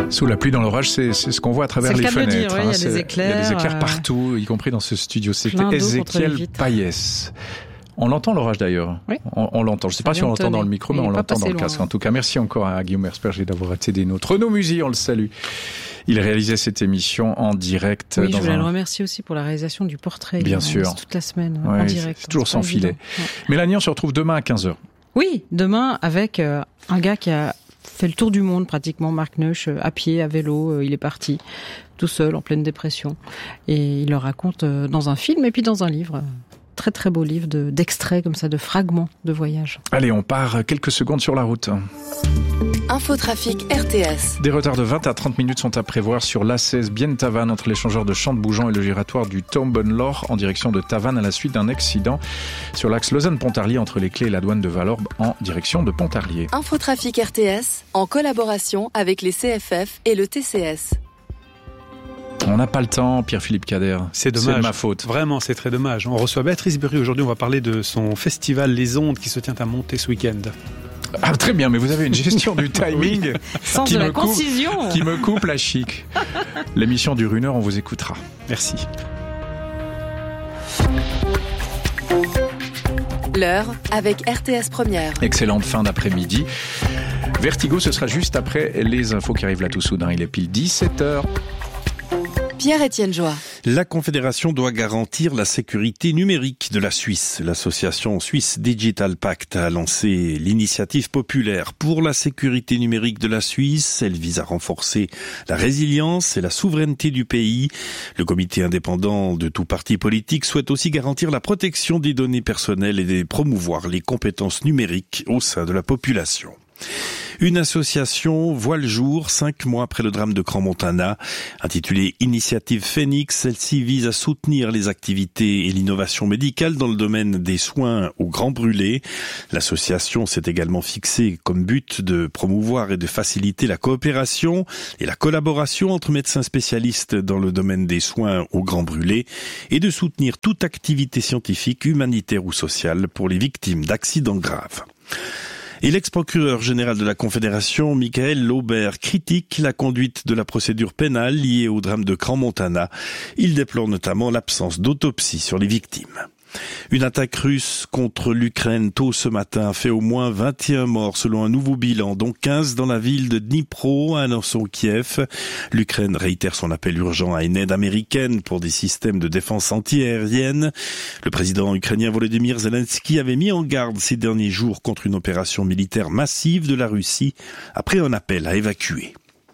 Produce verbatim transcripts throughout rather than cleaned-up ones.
Sous la pluie, dans l'orage, c'est, c'est ce qu'on voit à travers les fenêtres. Dire, ouais, hein. Il y a des éclairs. Il y a des éclairs euh... partout, y compris dans ce studio. C'était Ézéchiel Payès. On l'entend l'orage d'ailleurs. Oui. On, on l'entend. Je ne sais pas si on l'entend tonner. dans le micro, mais, mais on l'entend dans le casque. En tout cas, merci encore à Guillaume Hersperger d'avoir été des nôtres. Renaud Musy, on le salue. Il réalisait cette émission en direct. Oui, dans je voulais un... le remercier aussi pour la réalisation du portrait. Bien il sûr. Toute la semaine, ouais, en direct. C'est toujours c'est sans filet. Ouais. Mélanie, on se retrouve demain à quinze heures. Oui, demain avec euh, un gars qui a fait le tour du monde pratiquement, Marc Neusch, euh, à pied, à vélo. Euh, il est parti tout seul, en pleine dépression. Et il le raconte euh, dans un film et puis dans un livre. Très très beau livre de, d'extraits comme ça, de fragments de voyage. Allez, on part quelques secondes sur la route. Infotrafic R T S. Des retards de vingt à trente minutes sont à prévoir sur l'A seize Bienne-Tavannes entre l'échangeur de Champs-de-Bougeant et le giratoire du Tombonlor en direction de Tavannes à la suite d'un accident sur l'axe Lausanne-Pontarlier entre les Clés et la douane de Valorbe en direction de Pontarlier. Infotrafic R T S en collaboration avec les C F F et le T C S. On n'a pas le temps, Pierre-Philippe Cader. C'est dommage. C'est de ma faute. Vraiment, c'est très dommage. On reçoit Béatrice Berry. Aujourd'hui, on va parler de son festival Les Ondes qui se tient à Monté ce week-end. Ah, très bien, mais vous avez une gestion du timing Sens qui, de me la coupe, concision. qui me coupe la chic. L'émission dure une heure, on vous écoutera. Merci. L'heure avec R T S Première. Excellente fin d'après-midi. Vertigo, ce sera juste après les infos qui arrivent là tout soudain. Il est pile dix-sept heures. Pierre-Étienne Joie. La Confédération doit garantir la sécurité numérique de la Suisse. L'association Swiss Digital Pact a lancé l'initiative populaire pour la sécurité numérique de la Suisse. Elle vise à renforcer la résilience et la souveraineté du pays. Le comité indépendant de tout parti politique souhaite aussi garantir la protection des données personnelles et promouvoir les compétences numériques au sein de la population. Une association voit le jour cinq mois après le drame de Crans-Montana. Intitulée Initiative Phoenix, celle-ci vise à soutenir les activités et l'innovation médicale dans le domaine des soins aux grands brûlés. L'association s'est également fixée comme but de promouvoir et de faciliter la coopération et la collaboration entre médecins spécialistes dans le domaine des soins aux grands brûlés et de soutenir toute activité scientifique, humanitaire ou sociale pour les victimes d'accidents graves. Et l'ex-procureur général de la Confédération, Michael Laubert, critique la conduite de la procédure pénale liée au drame de Crans-Montana. Il déplore notamment l'absence d'autopsie sur les victimes. Une attaque russe contre l'Ukraine tôt ce matin a fait au moins vingt et un morts selon un nouveau bilan, dont quinze dans la ville de Dnipro, annonçant Kiev. L'Ukraine réitère son appel urgent à une aide américaine pour des systèmes de défense anti-aérienne. Le président ukrainien Volodymyr Zelensky avait mis en garde ces derniers jours contre une opération militaire massive de la Russie après un appel à évacuer.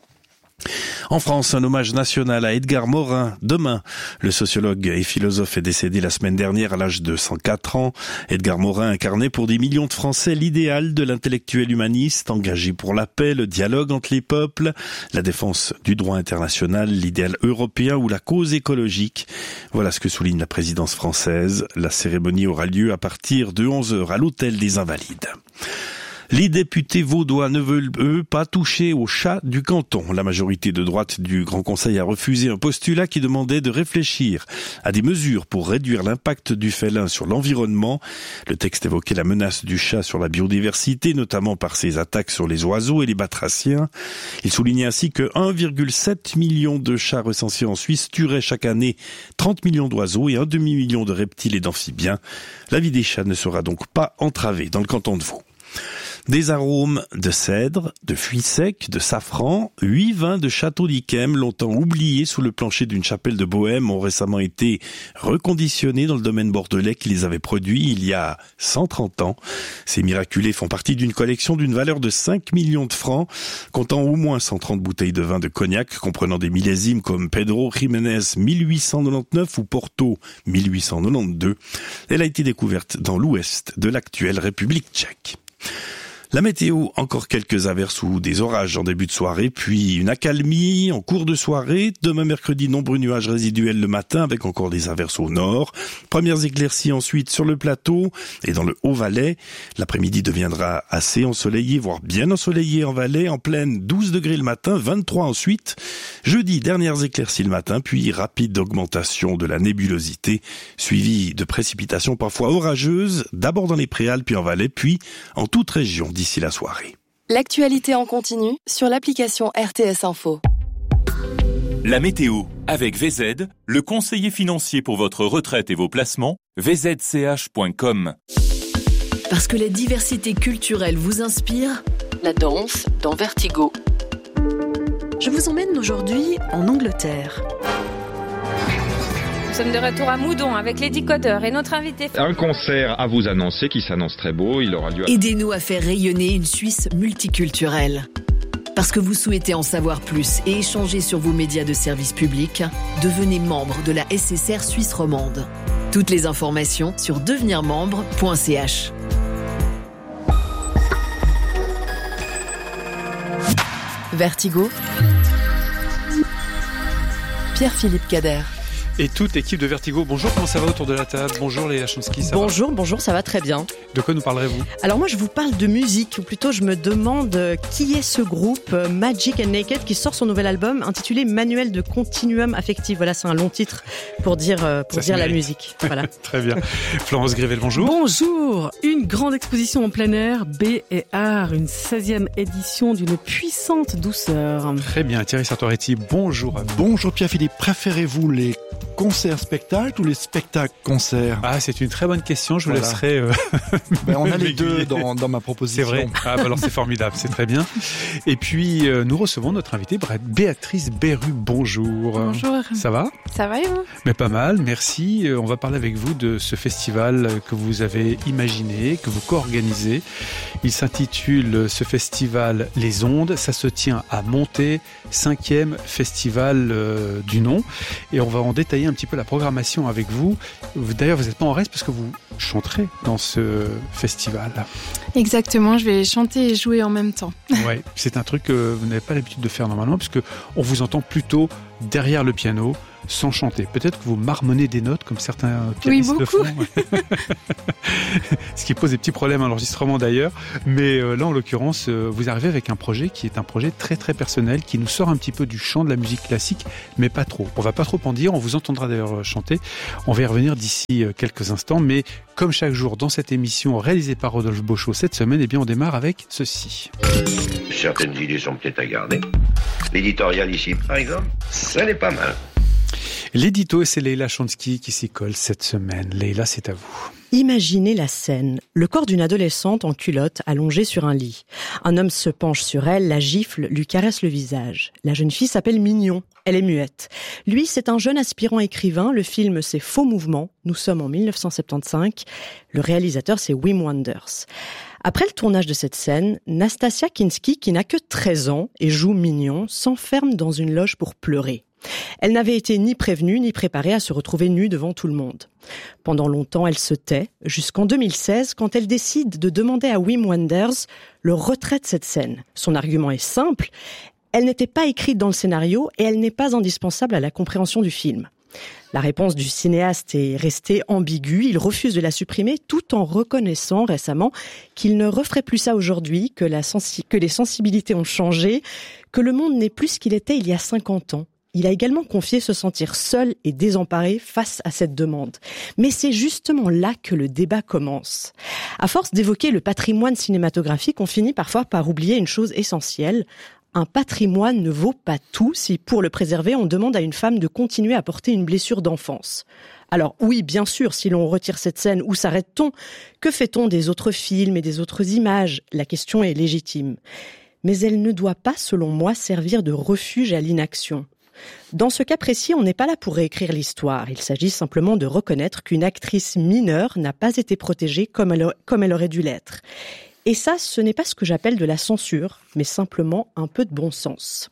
En France, un hommage national à Edgar Morin. Demain, le sociologue et philosophe est décédé la semaine dernière à l'âge de cent quatre ans. Edgar Morin incarnait pour des millions de Français l'idéal de l'intellectuel humaniste, engagé pour la paix, le dialogue entre les peuples, la défense du droit international, l'idéal européen ou la cause écologique. Voilà ce que souligne la présidence française. La cérémonie aura lieu à partir de onze heures à l'Hôtel des Invalides. Les députés vaudois ne veulent, eux, pas toucher au chat du canton. La majorité de droite du Grand Conseil a refusé un postulat qui demandait de réfléchir à des mesures pour réduire l'impact du félin sur l'environnement. Le texte évoquait la menace du chat sur la biodiversité, notamment par ses attaques sur les oiseaux et les batraciens. Il soulignait ainsi que un virgule sept million de chats recensés en Suisse tueraient chaque année trente millions d'oiseaux et un demi-million de reptiles et d'amphibiens. La vie des chats ne sera donc pas entravée dans le canton de Vaud. Des arômes de cèdre, de fruits secs, de safran, huit vins de Château d'Yquem, longtemps oubliés sous le plancher d'une chapelle de Bohême, ont récemment été reconditionnés dans le domaine bordelais qui les avait produits il y a cent trente ans. Ces miraculés font partie d'une collection d'une valeur de cinq millions de francs, comptant au moins cent trente bouteilles de vin de cognac, comprenant des millésimes comme Pedro Jiménez mille huit cent quatre-vingt-dix-neuf ou Porto mille huit cent quatre-vingt-douze. Elle a été découverte dans l'ouest de l'actuelle République tchèque. La météo, encore quelques averses ou des orages en début de soirée, puis une accalmie en cours de soirée. Demain mercredi, nombreux nuages résiduels le matin avec encore des averses au nord. Premières éclaircies ensuite sur le plateau et dans le Haut-Valais. L'après-midi deviendra assez ensoleillé, voire bien ensoleillé en Valais. En pleine, douze degrés le matin, vingt-trois ensuite. Jeudi, dernières éclaircies le matin, puis rapide augmentation de la nébulosité, suivie de précipitations parfois orageuses, d'abord dans les Préalpes puis en Valais, puis en toute région d'ici la soirée. L'actualité en continu sur l'application R T S Info. La météo avec V Z, le conseiller financier pour votre retraite et vos placements, v z c h point com. Parce que la diversité culturelle vous inspire, La danse dans Vertigo. je vous emmène aujourd'hui en Angleterre. Nous sommes de retour à Moudon avec les décodeurs et notre invité. Un concert à vous annoncer qui s'annonce très beau, il aura lieu à... Aidez-nous à faire rayonner une Suisse multiculturelle. Parce que vous souhaitez en savoir plus et échanger sur vos médias de service public, devenez membre de la S S R Suisse romande. Toutes les informations sur devenir membre point c h. Vertigo. Pierre-Philippe Cader. Et toute l'équipe de Vertigo. Bonjour, comment ça va autour de la table? Bonjour Léa Chansky, ça Bonjour, va bonjour, ça va très bien. De quoi nous parlerez-vous? Alors moi je vous parle de musique, ou plutôt je me demande euh, qui est ce groupe euh, Magic and Naked qui sort son nouvel album intitulé Manuel de Continuum Affectif. Voilà, c'est un long titre pour dire, euh, pour dire la musique. Voilà. Très bien. Florence Grivel, bonjour. Bonjour. Une grande exposition en plein air, B et Art, une seizième édition d'une puissante douceur. Très bien. Thierry Sartoretti, bonjour à vous. Bonjour Pierre-Philippe, préférez-vous les concerts-spectacles ou les spectacles-concerts? Ah, c'est une très bonne question, je vous Voilà. laisserai... Euh... Ben, on a les deux dans, dans ma proposition. C'est vrai. Ah, bah alors c'est formidable, c'est très bien. Et puis, euh, nous recevons notre invitée, Béatrice Berru. Bonjour. Bonjour. Ça va? Ça va et vous? Mais pas mal, merci. Euh, on va parler avec vous de ce festival que vous avez imaginé, que vous co-organisez. Il s'intitule, ce festival, Les Ondes. Ça se tient à Monté, cinquième festival euh, du nom. Et on va en détailler un petit peu la programmation avec vous. D'ailleurs, vous n'êtes pas en reste parce que vous chanterez dans ce festival. Exactement, je vais chanter et jouer en même temps. Ouais, c'est un truc que vous n'avez pas l'habitude de faire normalement puisque on vous entend plutôt derrière le piano, sans chanter. Peut-être que vous marmonnez des notes comme certains pianistes oui, le font. Ce qui pose des petits problèmes à l'enregistrement d'ailleurs. Mais euh, là, en l'occurrence, euh, vous arrivez avec un projet qui est un projet très très personnel, qui nous sort un petit peu du champ de la musique classique, mais pas trop. On va pas trop en dire, on vous entendra d'ailleurs chanter. On va y revenir d'ici euh, quelques instants. Mais comme chaque jour dans cette émission réalisée par Rodolphe Beauchot cette semaine, eh bien on démarre avec ceci. Certaines idées sont peut-être à garder. L'éditorial ici, par exemple, ça n'est pas mal. L'édito, et c'est Leila Chansky qui s'y colle cette semaine. Leila, c'est à vous. Imaginez la scène. Le corps d'une adolescente en culotte allongée sur un lit. Un homme se penche sur elle, la gifle, lui caresse le visage. La jeune fille s'appelle Mignon. Elle est muette. Lui, c'est un jeune aspirant écrivain. Le film, c'est Faux Mouvement. Nous sommes en dix-neuf cent soixante-quinze. Le réalisateur, c'est Wim Wenders. Après le tournage de cette scène, Nastasia Kinski, qui n'a que treize ans et joue Mignon, s'enferme dans une loge pour pleurer. Elle n'avait été ni prévenue ni préparée à se retrouver nue devant tout le monde. Pendant longtemps, elle se tait, jusqu'en deux mille seize, quand elle décide de demander à Wim Wenders le retrait de cette scène. Son argument est simple, elle n'était pas écrite dans le scénario et elle n'est pas indispensable à la compréhension du film. La réponse du cinéaste est restée ambiguë, il refuse de la supprimer tout en reconnaissant récemment qu'il ne referait plus ça aujourd'hui, que, la sensi- que les sensibilités ont changé, que le monde n'est plus ce qu'il était il y a cinquante ans. Il a également confié se sentir seul et désemparé face à cette demande. Mais c'est justement là que le débat commence. À force d'évoquer le patrimoine cinématographique, on finit parfois par oublier une chose essentielle. Un patrimoine ne vaut pas tout si, pour le préserver, on demande à une femme de continuer à porter une blessure d'enfance. Alors oui, bien sûr, si l'on retire cette scène, où s'arrête-t-on? Que fait-on des autres films et des autres images? La question est légitime. Mais elle ne doit pas, selon moi, servir de refuge à l'inaction. Dans ce cas précis, on n'est pas là pour réécrire l'histoire. Il s'agit simplement de reconnaître qu'une actrice mineure n'a pas été protégée comme elle, comme elle aurait dû l'être. Et ça, ce n'est pas ce que j'appelle de la censure, mais simplement un peu de bon sens.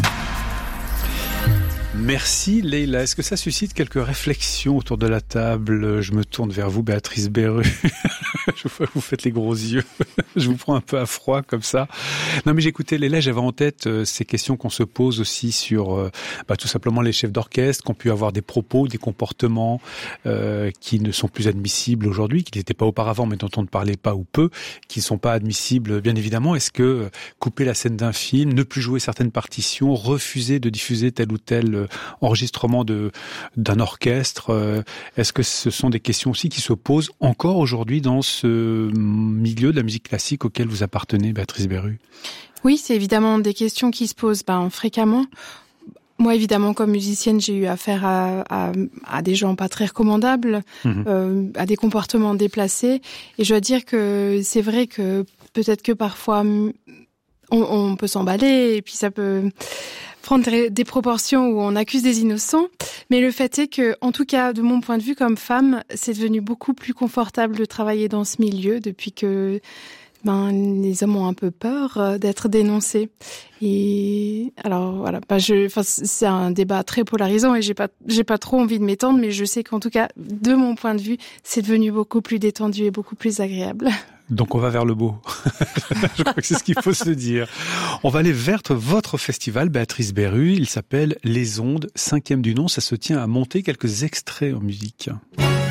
Merci Leila. Est-ce que ça suscite quelques réflexions autour de la table? Je me tourne vers vous, Béatrice Berru. Je vois que vous faites les gros yeux. Je vous prends un peu à froid comme ça. Non mais j'écoutais Leila, j'avais en tête euh, ces questions qu'on se pose aussi sur euh, bah, tout simplement les chefs d'orchestre, qui ont pu avoir des propos, des comportements euh, qui ne sont plus admissibles aujourd'hui, qui n'étaient pas auparavant mais dont on ne parlait pas ou peu, qui ne sont pas admissibles bien évidemment. Est-ce que euh, couper la scène d'un film, ne plus jouer certaines partitions, refuser de diffuser telle ou telle enregistrement de d'un orchestre. Euh, est-ce que ce sont des questions aussi qui se posent encore aujourd'hui dans ce milieu de la musique classique auquel vous appartenez, Béatrice Berru? Oui, c'est évidemment des questions qui se posent ben, fréquemment. Moi, évidemment, comme musicienne, j'ai eu affaire à, à, à des gens pas très recommandables, mmh. euh, à des comportements déplacés. Et je dois dire que c'est vrai que peut-être que parfois, on, on peut s'emballer et puis ça peut prendre des proportions où on accuse des innocents. Mais le fait est que, en tout cas, de mon point de vue comme femme, c'est devenu beaucoup plus confortable de travailler dans ce milieu depuis que ben les hommes ont un peu peur d'être dénoncés. Et alors voilà, ben je, enfin c'est un débat très polarisant et j'ai pas, j'ai pas trop envie de m'étendre, mais je sais qu'en tout cas, de mon point de vue, c'est devenu beaucoup plus détendu et beaucoup plus agréable. Donc on va vers le beau. Je crois que c'est ce qu'il faut se dire. On va aller vers votre festival, Béatrice Berru. Il s'appelle Les Ondes, cinquième du nom. Ça se tient à Monter. Quelques extraits en musique.